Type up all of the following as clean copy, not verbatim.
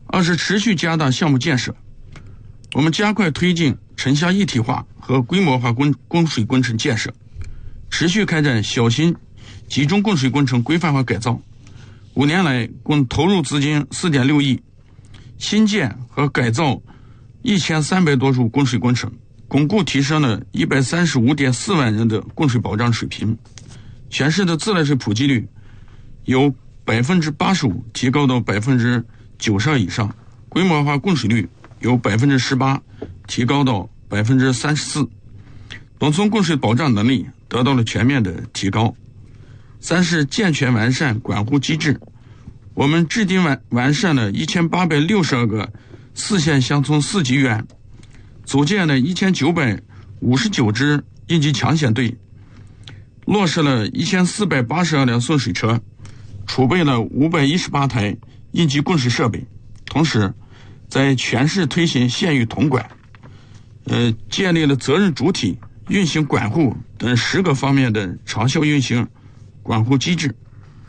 二是持续加大项目建设，我们加快推进城乡一体化和规模化供水工程建设，持续开展小型集中供水工程规范化改造。5年来共投入资金4.6亿，新建和改造1300多处供水工程，巩固提升了135.4万人的供水保障水平。全市的自来水普及率由85%提高到92%以上，规模化供水率由18%提高到34%，农村供水保障能力得到了全面的提高。3是健全完善管护机制，我们制定完善了1862个4县乡村4级医院，组建了1959支应急抢险队，落实了1482辆送水车，储备了518台应急供水设备。同时在全市推行县域统管，建立了责任主体、运行管护等10个方面的长效运行管护机制，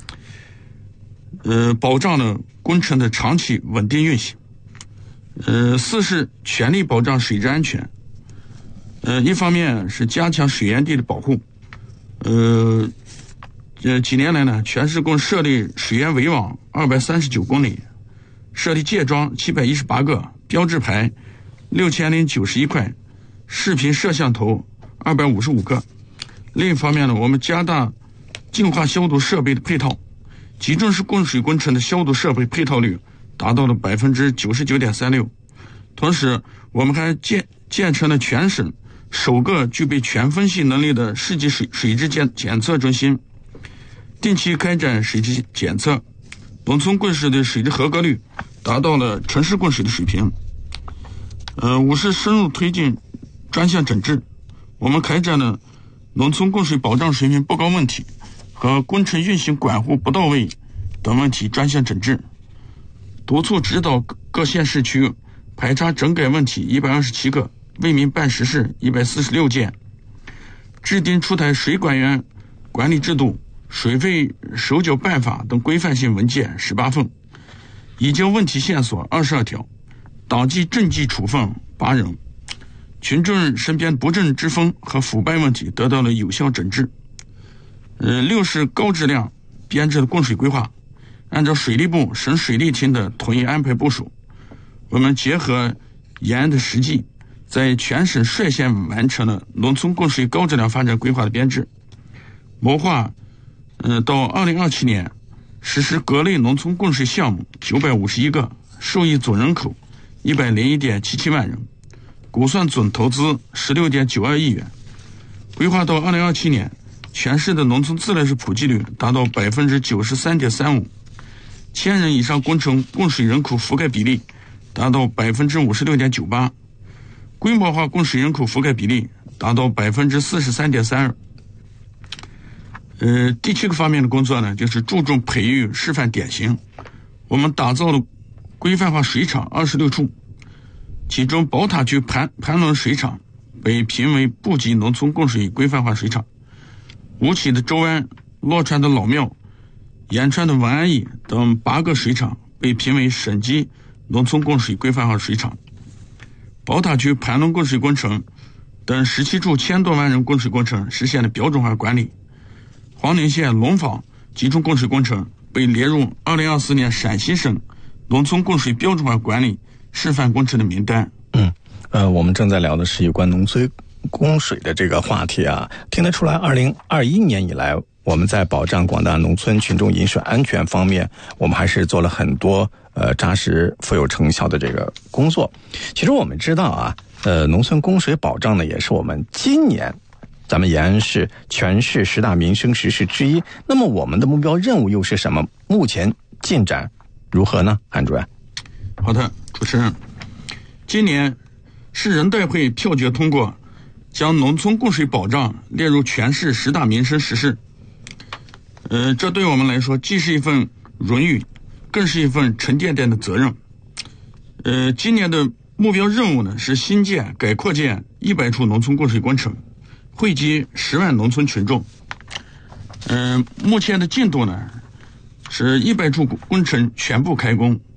保障了工程的长期稳定运行。4是全力保障水质安全，一方面是加强水源地的保护，几年来呢，全市共设立水源围网239公里，设立界桩718个，标志牌6091块，视频摄像头255个。另一方面呢，我们加大净化消毒设备的配套，集中式供水工程的消毒设备配套率达到了99.36%。同时，我们还建成了全省首个具备全分析能力的市级水质检测中心，定期开展水质检测，农村供水的水质合格率达到了城市供水的水平。5是深入推进专项整治，我们开展了农村供水保障水平不高问题和工程运行管护不到位等问题专项整治，督促指导各县市区排查整改问题127个，为民办实事146件，制定出台水管源管理制度、水费收缴办法等规范性文件18份，移交问题线索22条，党纪政纪处分8人，群众身边不正之风和腐败问题得到了有效整治。6是高质量编制的供水规划，按照水利部、省水利厅的统一安排部署，我们结合延安的实际，在全省率先完成了农村供水高质量发展规划的编制，谋划到2027年实施各类农村供水项目951个，受益总人口101.77万人，估算总投资16.92亿元。规划到2027年，全市的农村自来水普及率达到93.35%，千人以上工程供水人口覆盖比例达到56.98%，规模化供水人口覆盖比例达到43.32%。第7个方面的工作呢，就是注重培育示范典型。我们打造了规范化水厂26处，其中宝塔区盘龙水厂被评为部级农村供水规范化水厂，吴起的周安、洛川的老庙、延川的文安驿等8个水厂被评为省级农村供水规范化水厂。宝塔区盘龙供水工程等17处1000多万人供水工程实现了标准化管理。黄陵县龙坊集中供水工程被列入2024年陕西省农村供水标准化管理示范工程的名单。 我们正在聊的是有关农村供水的这个话题啊。听得出来2021年以来，我们在保障广大农村群众饮水安全方面，我们还是做了很多扎实富有成效的这个工作。其实我们知道啊，农村供水保障呢，也是我们今年咱们延安市全市10大民生实事之一。那么我们的目标任务又是什么？目前进展如何呢？韩主任。 好的，主持人，今年市人代会票决通过将农村供水保障列入全市10大民生实事。这对我们来说既是一份荣誉，更是一份沉甸甸的责任。今年的目标任务呢，是新建、改扩建100处农村供水工程，惠及10万农村群众。目前的进度呢，是100处工程全部开工，